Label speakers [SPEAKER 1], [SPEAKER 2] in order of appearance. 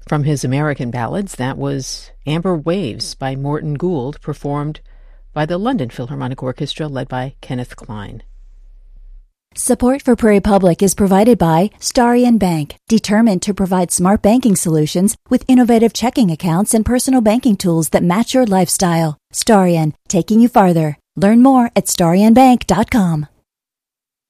[SPEAKER 1] From his American ballads, that was Amber Waves by Morton Gould, performed by the London Philharmonic Orchestra led by Kenneth Klein.
[SPEAKER 2] Support for Prairie Public is provided by Starion Bank, determined to provide smart banking solutions with innovative checking accounts and personal banking tools that match your lifestyle. Starion, taking you farther. Learn more at starionbank.com.